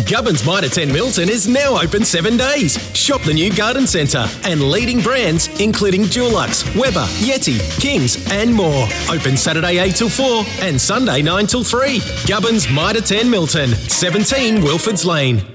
Gubbins Mitre 10 Milton is now open 7 days. Shop the new garden centre and leading brands including Dulux, Weber, Yeti, Kings and more. Open Saturday 8 till 4 and Sunday 9 till 3. Gubbins Mitre 10 Milton, 17 Wilfords Lane.